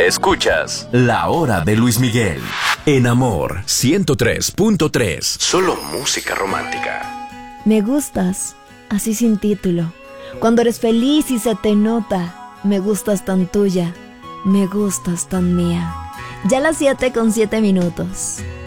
Escuchas La Hora de Luis Miguel en Amor 103.3. Solo música romántica. Me gustas, así sin título. Cuando eres feliz y se te nota. Me gustas tan tuya, me gustas tan mía. Ya las 7:07.